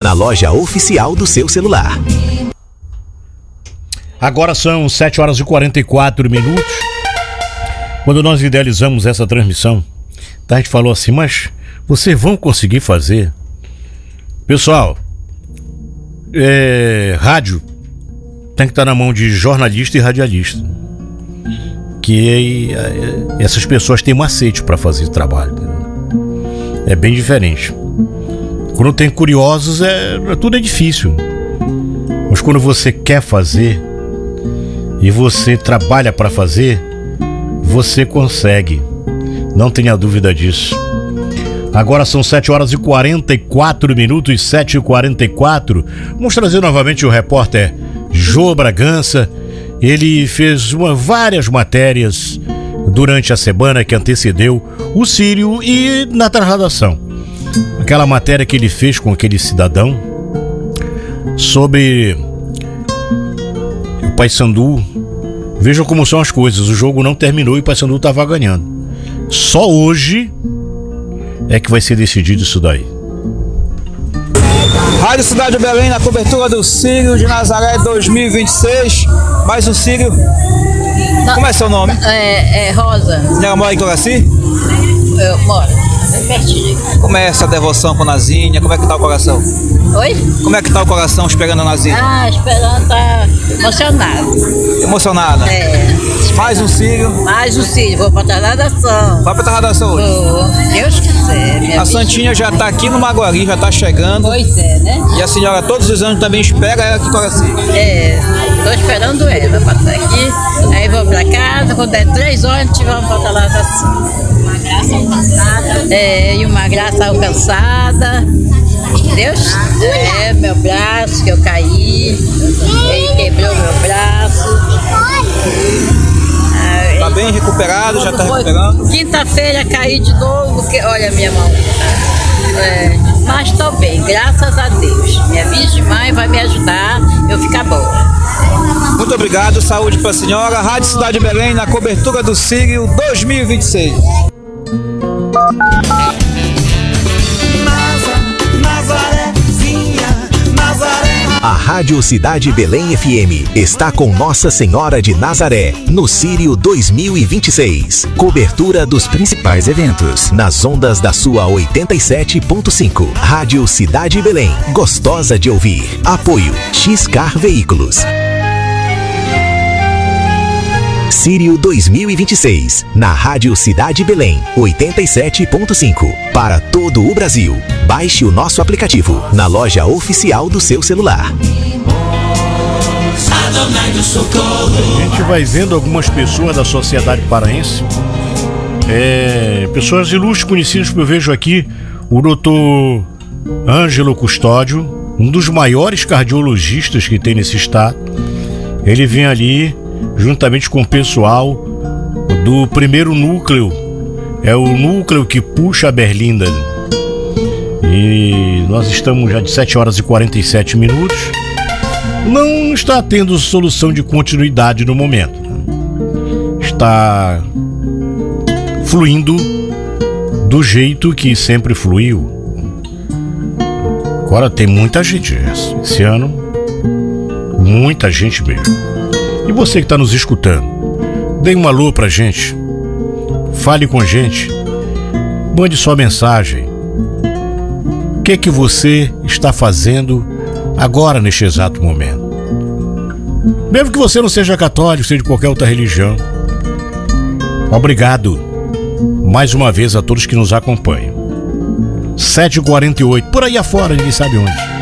na loja oficial do seu celular. Agora são 7h44. Quando nós idealizamos essa transmissão, a gente falou assim, mas vocês vão conseguir fazer? Pessoal, rádio tem que estar na mão de jornalista e radialista, que essas pessoas têm macete para fazer esse trabalho, entendeu? É bem diferente. Quando tem curiosos, tudo é difícil, mas quando você quer fazer e você trabalha para fazer, você consegue, não tenha dúvida disso. Agora são 7h44, 7h44. Vamos trazer novamente o repórter Jô Bragança. Ele fez várias matérias durante a semana que antecedeu o Sírio e na trasladação. Aquela matéria que ele fez com aquele cidadão sobre o Paysandu. Vejam como são as coisas, o jogo não terminou e o Paysandu estava ganhando. Só hoje é que vai ser decidido isso daí. Rádio Cidade de Belém na cobertura do Sírio de Nazaré 2026. Mais um Sírio. Como é seu nome? Rosa. Você mora em Coraci? Eu moro, bem pertinho. Como é essa devoção com Nazinha? Como é que tá o coração? Oi? Como é que tá o coração esperando a Nazinha? Esperando, tá emocionado. Emocionada? Mais um Sírio. Mais um Sírio, vou pra trasladação. Vai pra trasladação hoje? Deus quiser. A Santinha já tá aqui no Maguari, já tá chegando. Pois é, né? E a senhora todos os anos também espera ela aqui em Coraci? Tô esperando ela pra estar aqui. Aí vou pra casa, quando der 3 horas a gente vai pra trasladação. Uma graça alcançada. E uma graça alcançada. Deus, meu braço que eu caí, ele quebrou meu braço. Tá bem recuperado, já tá recuperando? Quinta-feira caí de novo, olha minha mão. Mas tô bem, graças a Deus. Minha Virgem Mãe vai me ajudar eu ficar boa. Muito obrigado, saúde pra senhora. Rádio Cidade de Belém na cobertura do Sírio 2026. A Rádio Cidade Belém FM está com Nossa Senhora de Nazaré, no Sírio 2026. Cobertura dos principais eventos, nas ondas da sua 87.5. Rádio Cidade Belém, gostosa de ouvir. Apoio X-Car Veículos. Sírio 2026, na Rádio Cidade Belém, 87.5, para todo o Brasil. Baixe o nosso aplicativo na loja oficial do seu celular. A gente vai vendo algumas pessoas da sociedade paraense, pessoas ilustres conhecidas que eu vejo aqui, o doutor Ângelo Custódio, um dos maiores cardiologistas que tem nesse estado. Ele vem ali juntamente com o pessoal do primeiro núcleo, é o núcleo que puxa a Berlinda. E nós estamos já de 7h47. Não está tendo solução de continuidade no momento. Está fluindo do jeito que sempre fluiu. Agora tem muita gente esse ano, muita gente mesmo. E você que está nos escutando, dê um alô pra gente, fale com a gente, mande sua mensagem. O que é que você está fazendo agora neste exato momento? Mesmo que você não seja católico, seja de qualquer outra religião. Obrigado mais uma vez a todos que nos acompanham. 7h48, por aí afora, ninguém sabe onde.